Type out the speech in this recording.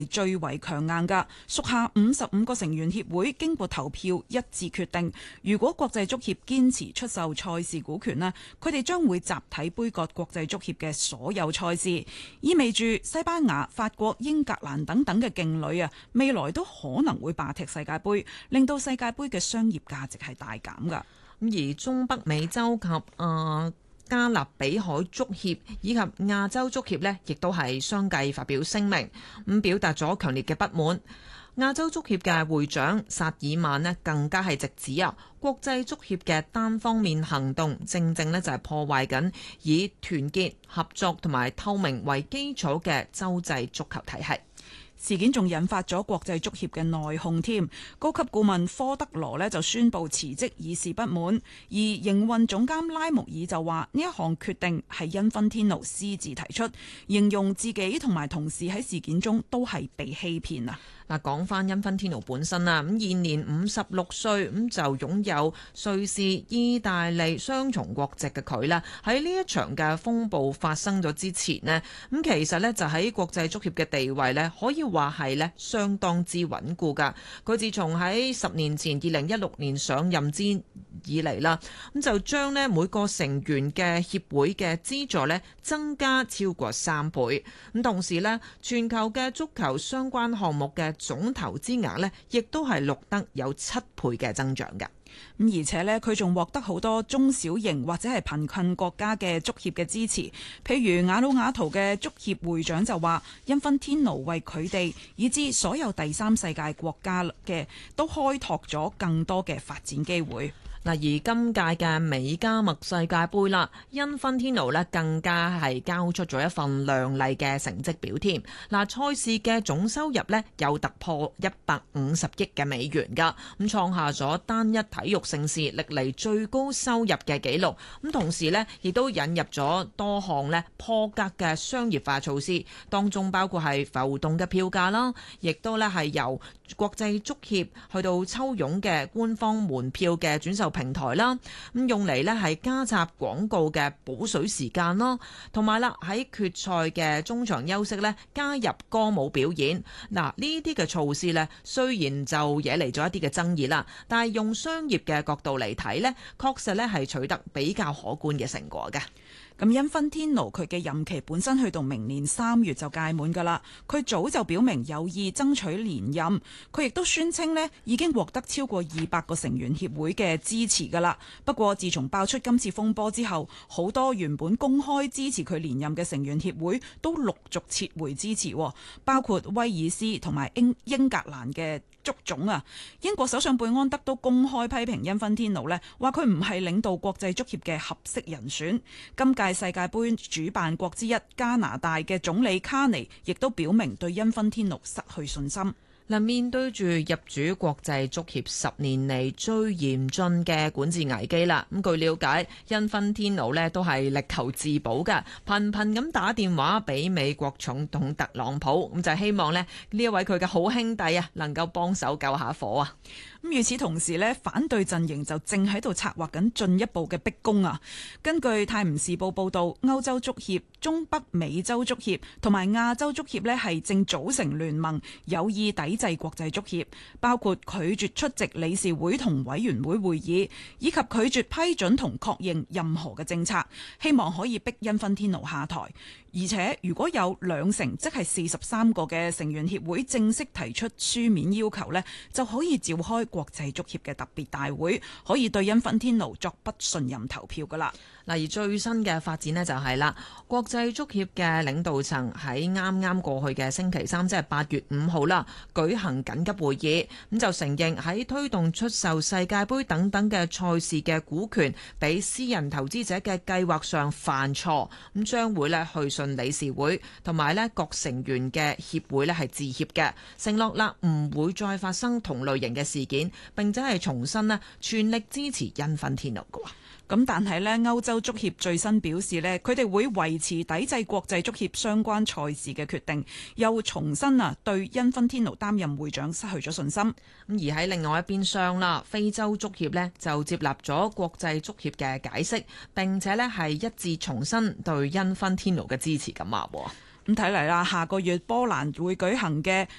最為強硬㗎，屬下55個成員協會經過投票一致決定，如果國際足協堅持出售賽事股權呢，佢哋將會集體杯葛國際足協嘅所有賽事，意味住西班牙、法國、英格蘭等等嘅勁旅啊，未來都可能會罷踢世界盃，令到世界盃嘅商業價值係大減㗎。 而中北美洲及加勒比海足協以及亞洲足協呢，亦都係相繼發表聲明，咁表達咗強烈嘅不滿。亞洲足協嘅會長薩爾曼呢，更加係直指國際足協嘅單方面行動，正正呢就係破壞緊以團結、合作同埋透明為基礎嘅洲際足球體系。 事件仲引發咗國際足協嘅內訌添，高級顧問科德羅呢就宣布辭職以示不滿，而營運總監拉穆爾就話呢一項決定係因芬天奴私自提出，形容自己同埋同事喺事件中都係被欺騙啊！ 嗱，講翻因芬天奴本身啦，咁現年56歲，咁就擁有瑞士、意大利雙重國籍嘅佢啦。喺呢一場嘅風暴發生咗之前呢，咁其實呢就喺國際足協嘅地位呢，可以話係呢相當之穩固噶。佢自從喺10年前2016年上任之以嚟啦，咁就將呢每個成員嘅協會嘅資助呢增加超過3倍。咁同時呢，全球嘅足球相關項目嘅總投資額呢，亦都係錄得有7倍嘅增長㗎。 咁而且呢，佢仲獲得好多中小型或者係貧困國家嘅足協嘅支持。譬如瓦努阿圖嘅足協會長就話，因芬天奴為佢哋以至所有第三世界國家嘅都開拓咗更多嘅發展機會。 嗱，而今屆嘅美加墨世界盃啦，因芬天奴呢更加係交出咗一份亮麗嘅成績表添。嗱，賽事嘅總收入呢有突破150億嘅美元㗎，咁創下咗單一體育盛事歷嚟最高收入嘅紀錄。咁同時呢，亦都引入咗多項呢破格嘅商業化措施，當中包括係浮動嘅票價啦，亦都呢係由國際足協去到抽佣嘅官方門票嘅轉售平台啦，咁用嚟呢係加插廣告嘅補水時間啦，同埋啦喺決賽嘅中場休息呢加入歌舞表演。嗱，呢啲嘅措施呢，雖然就惹嚟咗一啲嘅爭議啦，但係用商業嘅角度嚟睇呢，確實呢係取得比較可觀嘅成果嘅。 咁因芬天奴佢嘅任期本身去到明年3月就屆滿㗎啦，佢早就表明有意爭取連任，佢亦都宣稱呢已經獲得超過200個成員協會嘅支持㗎啦。不過自從爆出今次風波之後，好多原本公開支持佢連任嘅成員協會都陸續撤回支持，包括威爾斯同埋英格蘭嘅足總啊。英國首相貝安德都公開批評因芬天奴呢，話佢唔係領導國際足協嘅合適人選。今屆世界盃主辦國之一加拿大嘅總理卡尼亦都表明對因芬天奴失去信心。 嗱，面對住入主國際足協10年嚟最嚴峻嘅管治危機啦，咁據了解，因芬天奴呢都係力求自保㗎，頻頻咁打電話俾美國總統特朗普，咁就希望呢一位佢嘅好兄弟啊，能夠幫手救下火啊！ 咁與此同時呢，反對陣營就正喺度策劃緊進一步嘅逼宮啊！根據《泰晤士報》報導，歐洲足協、中北美洲足協同埋亞洲足協呢係正組成聯盟，有意抵制國際足協，包括拒絕出席理事會同委員會會議，以及拒絕批准同確認任何嘅政策，希望可以逼因芬天奴下台。而且如果有2成，即係43個嘅成員協會正式提出書面要求呢，就可以召開國際足協嘅特別大會，可以對因芬天奴作不信任投票㗎啦。 嗱，而最新嘅發展呢，就係啦，國際足協嘅領導層喺啱啱過去嘅星期3，即係8月5號啦，舉行緊急會議，咁就承認喺推動出售世界盃等等嘅賽事嘅股權俾私人投資者嘅計劃上犯錯，咁將會呢去信理事會同埋呢各成員嘅協會呢係致歉嘅，承諾啦唔會再發生同類型嘅事件，並且係重申呢全力支持因芬天奴嘅。 咁但係呢，歐洲足協最新表示呢，佢哋會維持抵制國際足協相關賽事嘅決定，又重申對因芬天奴擔任會長失去咗信心。 而喺另外一邊廂啦，非洲足協呢就接納咗國際足協嘅解釋，並且呢係一致重申對因芬天奴嘅支持咁話。 咁睇嚟啦，下個月波蘭會舉行嘅